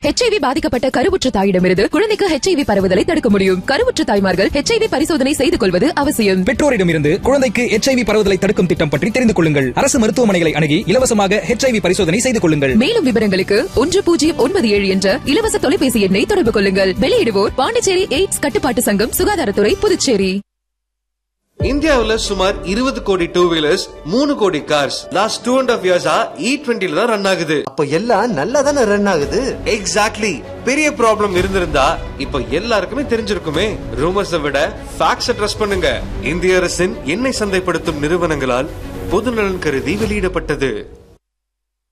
HIV பாதிக்கப்பட்ட கருவுற்ற தாயிடமிருந்து குழந்தைக்கு HIV பரவுதலை தடுக்க முடியும். கருவுற்ற தாய்மார்கள் HIV பரிசோதனை செய்து கொள்வது அவசியம். பெற்றோரிடமிருந்து குழந்தைக்கு HIV பரவுதலை தடுக்கும் திட்டம் பற்றி தெரிந்து கொள்ளுங்கள். அரசு மருத்துவமனைகளை அணுகி இலவசமாக HIV பரிசோதனை செய்து கொள்ளுங்கள். மேலும் விவரங்களுக்கு 1097 என்ற இலவச தொலைபேசி எண்ணை தொடர்பு கொள்ளுங்கள். வெளியிடுவோர் பாண்டிச்சேரி எய்ட்ஸ் கட்டுப்பாட்டு சங்கம், சுகாதாரத்துறை, புதுச்சேரி. இந்தியாவுல சுமார் 20 கோடி டூ வீலர்ஸ், 3 கோடி கார்ஸ் லாஸ்ட் 2.5 இயர்ஸா E20 தான் ரன் ஆகுது. அப்ப எல்லாம் நல்லா தானே ரன் ஆகுது? எக்ஸாக்ட்லி. பெரிய ப்ராப்ளம் இருந்திருந்தா இப்ப எல்லாருக்குமே தெரிஞ்சிருக்குமே. ரூமர்ஸை விட ஃபேக்ட்ஸை ட்ரஸ்ட் பண்ணுங்க. இந்திய அரசின் எண்ணெய் சந்தைப்படுத்தும் நிறுவனங்களால் பொதுநலன் கருதி வெளியிடப்பட்டது.